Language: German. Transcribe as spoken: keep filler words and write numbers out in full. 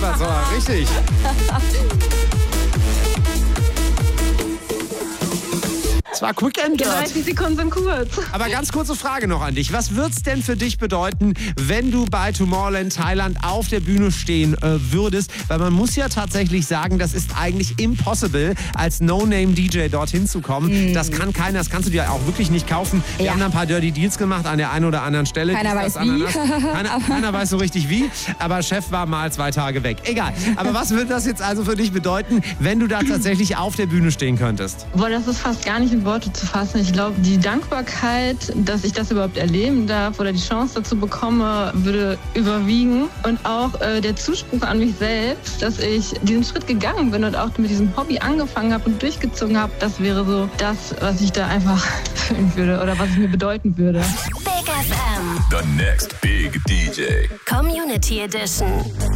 war so, richtig. Es war quick and dirty. dreißig Sekunden sind kurz. Aber ganz kurze Frage noch an dich. Was wird's denn für dich bedeuten, wenn du bei Tomorrowland Thailand auf der Bühne stehen äh, würdest? Weil man muss ja tatsächlich sagen, das ist eigentlich impossible, als No-Name-D J dorthin zu kommen. Mm. Das kann keiner, das kannst du dir auch wirklich nicht kaufen. Wir ja. haben da ein paar Dirty Deals gemacht an der einen oder anderen Stelle. Keiner weiß wie. Keiner, keiner weiß so richtig wie, aber Chef war mal zwei Tage weg. Egal. Aber was wird das jetzt also für dich bedeuten, wenn du da tatsächlich auf der Bühne stehen könntest? Boah, das ist fast gar nicht in Worte zu fassen. Ich glaube, die Dankbarkeit, dass ich das überhaupt erleben darf oder die Chance dazu bekomme, würde überwiegen. Und auch äh, der Zuspruch an mich selbst, dass ich diesen Schritt gegangen bin und auch mit diesem Hobby angefangen habe und durchgezogen habe, das wäre so das, was ich da einfach fühlen würde oder was es mir bedeuten würde. Big F M. The next big D J. Community Edition.